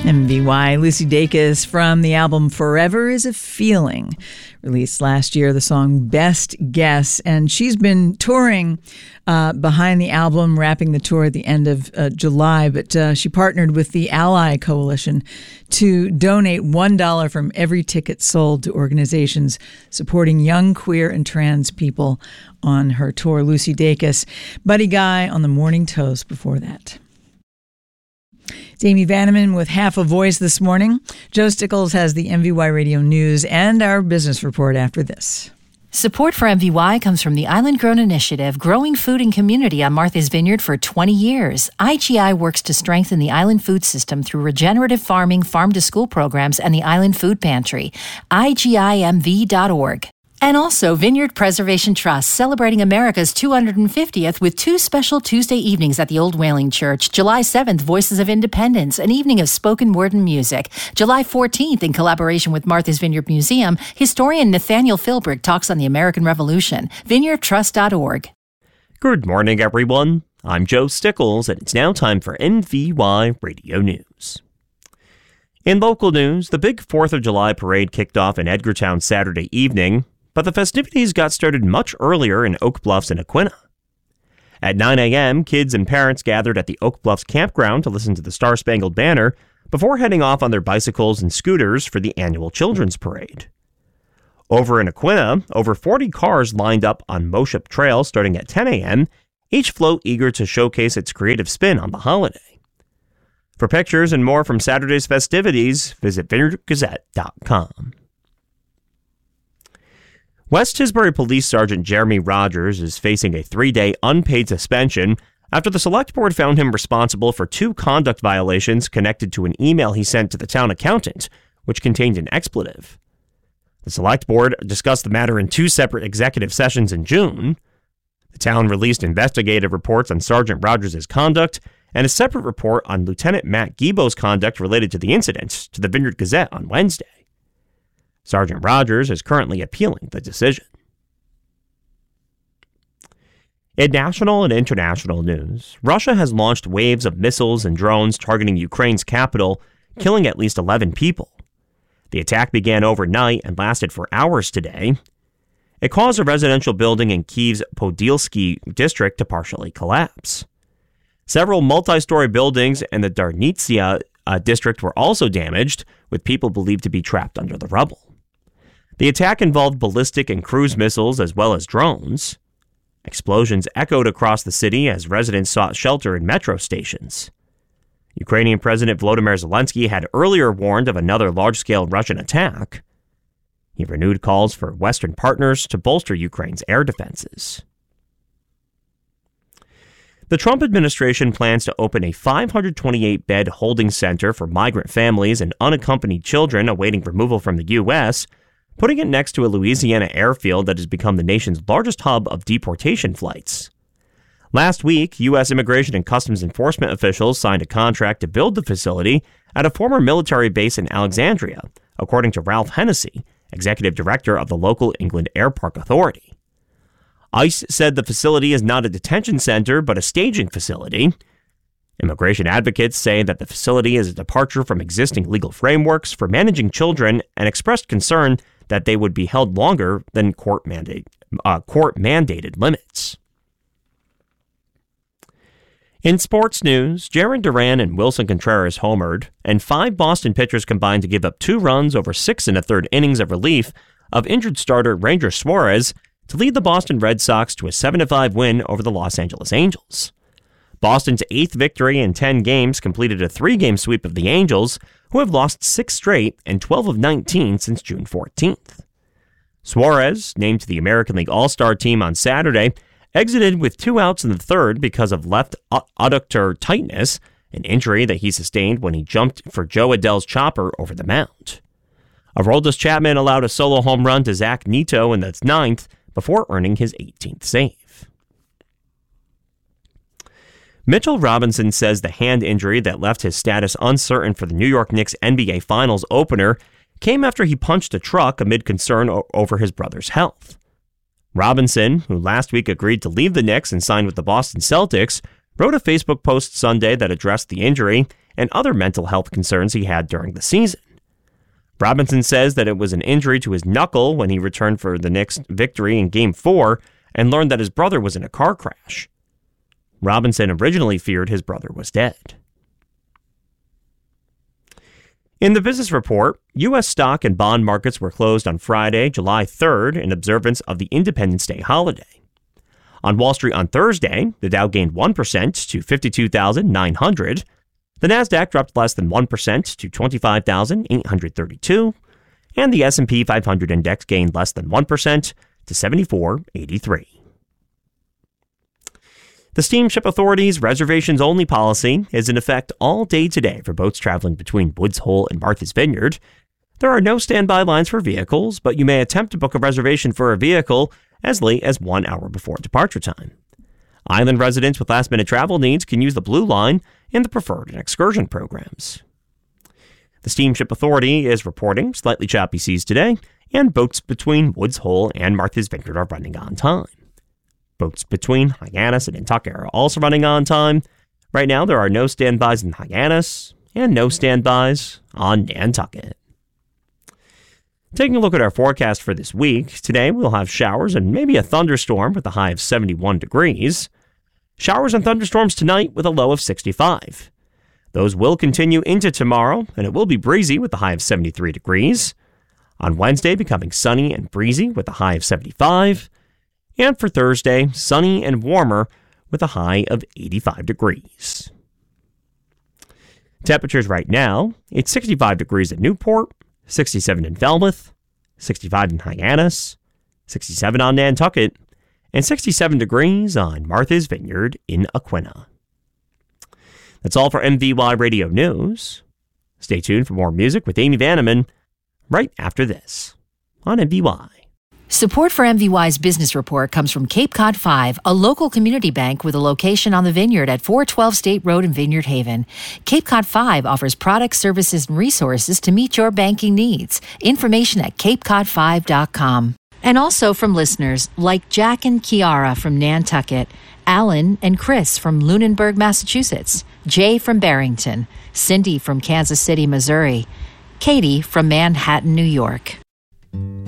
MVY, Lucy Dacus from the album Forever is a Feeling, released last year, the song Best Guess. And she's been touring behind the album, wrapping the tour at the end of July. But she partnered with the Ally Coalition to donate $1 from every ticket sold to organizations supporting young queer and trans people on her tour. Lucy Dacus, Buddy Guy on the Morning Toast before that. It's Amy Vanneman with Half a Voice this morning. Joe Stickles has the MVY Radio News and our business report after this. Support for MVY comes from the Island Grown Initiative, growing food and community on Martha's Vineyard for 20 years. IGI works to strengthen the island food system through regenerative farming, farm-to-school programs, and the Island Food Pantry. IGIMV.org. And also Vineyard Preservation Trust, celebrating America's 250th with two special Tuesday evenings at the Old Whaling Church. July 7th, Voices of Independence, an evening of spoken word and music. July 14th, in collaboration with Martha's Vineyard Museum, historian Nathaniel Philbrick talks on the American Revolution. VineyardTrust.org. Good morning, everyone. I'm Joe Stickles, and it's now time for MVY Radio News. In local news, the big 4th of July parade kicked off in Edgartown Saturday evening, but the festivities got started much earlier in Oak Bluffs and Aquinnah. At 9 a.m., kids and parents gathered at the Oak Bluffs campground to listen to the Star-Spangled Banner before heading off on their bicycles and scooters for the annual Children's Parade. Over in Aquinnah, over 40 cars lined up on Moship Trail starting at 10 a.m., each float eager to showcase its creative spin on the holiday. For pictures and more from Saturday's festivities, visit vineyardgazette.com. West Tisbury Police Sergeant Jeremy Rogers is facing a 3-day unpaid suspension after the Select Board found him responsible for 2 conduct violations connected to an email he sent to the town accountant, which contained an expletive. The Select Board discussed the matter in 2 separate executive sessions in June. The town released investigative reports on Sergeant Rogers' conduct and a separate report on Lieutenant Matt Giebo's conduct related to the incident to the Vineyard Gazette on Wednesday. Sergeant Rogers is currently appealing the decision. In national and international news, Russia has launched waves of missiles and drones targeting Ukraine's capital, killing at least 11 people. The attack began overnight and lasted for hours today. It caused a residential building in Kyiv's Podilsky district to partially collapse. Several multi-story buildings in the Darnitsia district were also damaged, with people believed to be trapped under the rubble. The attack involved ballistic and cruise missiles as well as drones. Explosions echoed across the city as residents sought shelter in metro stations. Ukrainian President Volodymyr Zelensky had earlier warned of another large-scale Russian attack. He renewed calls for Western partners to bolster Ukraine's air defenses. The Trump administration plans to open a 528-bed holding center for migrant families and unaccompanied children awaiting removal from the U.S., putting it next to a Louisiana airfield that has become the nation's largest hub of deportation flights. Last week, U.S. Immigration and Customs Enforcement officials signed a contract to build the facility at a former military base in Alexandria, according to Ralph Hennessy, executive director of the local England Air Park Authority. ICE said the facility is not a detention center, but a staging facility. Immigration advocates say that the facility is a departure from existing legal frameworks for managing children and expressed concern that they would be held longer than court-mandated limits. In sports news, Jarren Duran and Wilson Contreras homered, and 5 Boston pitchers combined to give up 2 runs over 6 1/3 innings of relief of injured starter Ranger Suarez to lead the Boston Red Sox to a 7-5 win over the Los Angeles Angels. Boston's 8th victory in 10 games completed a 3-game sweep of the Angels, who have lost 6 straight and 12 of 19 since June 14th. Suarez, named to the American League All-Star team on Saturday, exited with 2 outs in the 3rd because of left adductor tightness, an injury that he sustained when he jumped for Joe Adell's chopper over the mound. Aroldis Chapman allowed a solo home run to Zach Neto in the 9th before earning his 18th save. Mitchell Robinson says the hand injury that left his status uncertain for the New York Knicks NBA Finals opener came after he punched a truck amid concern over his brother's health. Robinson, who last week agreed to leave the Knicks and sign with the Boston Celtics, wrote a Facebook post Sunday that addressed the injury and other mental health concerns he had during the season. Robinson says that it was an injury to his knuckle when he returned for the Knicks' victory in Game 4 and learned that his brother was in a car crash. Robinson originally feared his brother was dead. In the business report, U.S. stock and bond markets were closed on Friday, July 3rd, in observance of the Independence Day holiday. On Wall Street on Thursday, the Dow gained 1% to 52,900. The Nasdaq dropped less than 1% to 25,832. And the S&P 500 index gained less than 1% to 7483. The Steamship Authority's reservations-only policy is in effect all day today for boats traveling between Woods Hole and Martha's Vineyard. There are no standby lines for vehicles, but you may attempt to book a reservation for a vehicle as late as 1 hour before departure time. Island residents with last-minute travel needs can use the Blue Line and the Preferred and Excursion programs. The Steamship Authority is reporting slightly choppy seas today, and boats between Woods Hole and Martha's Vineyard are running on time. Boats between Hyannis and Nantucket are also running on time. Right now, there are no standbys in Hyannis and no standbys on Nantucket. Taking a look at our forecast for this week, today we'll have showers and maybe a thunderstorm with a high of 71 degrees. Showers and thunderstorms tonight with a low of 65. Those will continue into tomorrow, and it will be breezy with a high of 73 degrees. On Wednesday, becoming sunny and breezy with a high of 75. And for Thursday, sunny and warmer with a high of 85 degrees. Temperatures right now, it's 65 degrees at Newport, 67 in Falmouth, 65 in Hyannis, 67 on Nantucket, and 67 degrees on Martha's Vineyard in Aquinnah. That's all for MVY Radio News. Stay tuned for more music with Amy Vanneman right after this on MVY. Support for MVY's business report comes from Cape Cod 5, a local community bank with a location on the Vineyard at 412 State Road in Vineyard Haven. Cape Cod 5 offers products, services, and resources to meet your banking needs. Information at capecod5.com. And also from listeners like Jack and Kiara from Nantucket, Alan and Chris from Lunenburg, Massachusetts, Jay from Barrington, Cindy from Kansas City, Missouri, Katie from Manhattan, New York.